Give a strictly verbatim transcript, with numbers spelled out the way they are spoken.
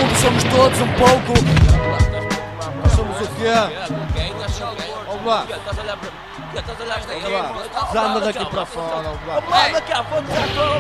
tudo, somos todos um pouco. Somos o quê? Vamos lá. Já anda daqui para fora. Vamos lá. Daqui a pouco já estou.